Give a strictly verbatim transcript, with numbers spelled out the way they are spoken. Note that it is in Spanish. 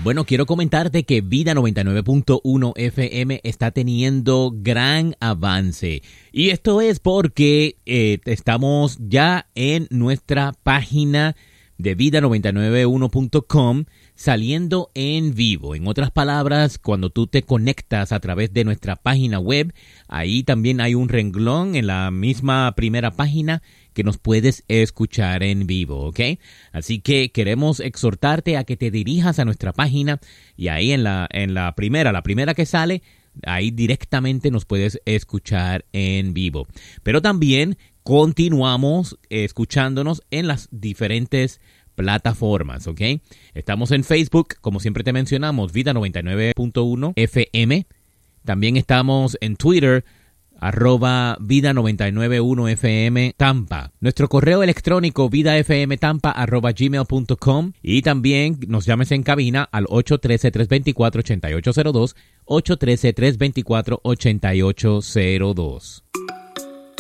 Bueno, quiero comentarte que Vida noventa y nueve punto uno F M está teniendo gran avance. Y esto es porque eh, estamos ya en nuestra página de vida noventa y nueve uno punto com saliendo en vivo. En otras palabras, cuando tú te conectas a través de nuestra página web, ahí también hay un renglón en la misma primera página que nos puedes escuchar en vivo, ¿ok? Así que queremos exhortarte a que te dirijas a nuestra página y ahí en la, en la primera, la primera que sale, ahí directamente nos puedes escuchar en vivo. Pero también continuamos escuchándonos en las diferentes plataformas, ¿ok? Estamos en Facebook, como siempre te mencionamos, Vida noventa y nueve punto uno F M. También estamos en Twitter, arroba Vida noventa y nueve punto uno F M Tampa. Nuestro correo electrónico vidafmtampa arroba gmail punto com. Y también nos llames en cabina al ocho uno tres, tres dos cuatro, ocho ocho cero dos, ocho uno tres, tres dos cuatro, ocho ocho cero dos.